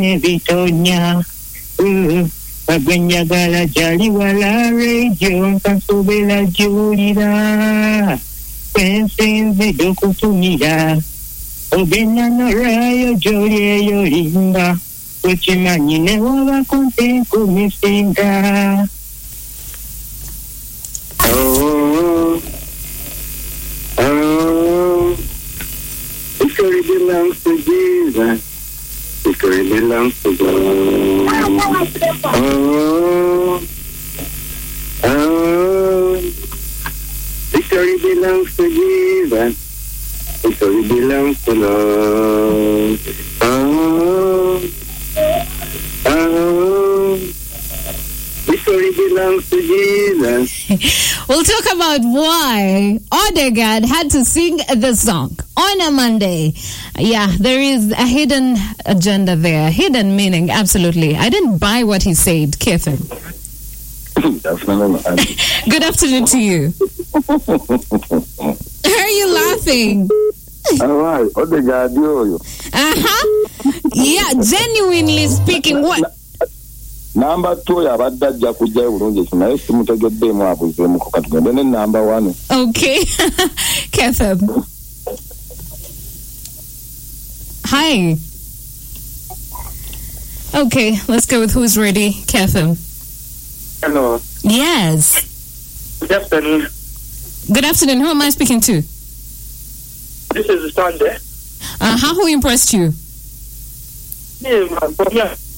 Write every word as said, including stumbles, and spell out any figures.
Bitonya. Baganyagala jali wala radio kasobela julira. Pensenze dokutumira. Obena no rayo joli yolimba. Uchimanyi ne waba konte kumisinga. Oh, oh, victory belongs to Jesus. Victory belongs to God. Oh, oh, victory belongs to Jesus. Victory belongs to Lord. Oh, oh, victory belongs to Jesus. We'll talk about why Odegaard had to sing the song on a Monday. Yeah, there is a hidden agenda there, hidden meaning, absolutely. I didn't buy what he said, Kevin. Good afternoon to you. Why are you laughing? All right, Odegaard, you. Uh-huh. Yeah, genuinely speaking, what? Number two, ya badda ja kujja bulungi naye simutegedde mu abuze mu kokatugende ne number one. Okay. Kevin. Hi. Okay, let's go with who's ready. Kevin. Hello. Yes. Good afternoon. Good afternoon. Who am I speaking to? This is Sunday. Uh, how who impressed you? Yeah, man.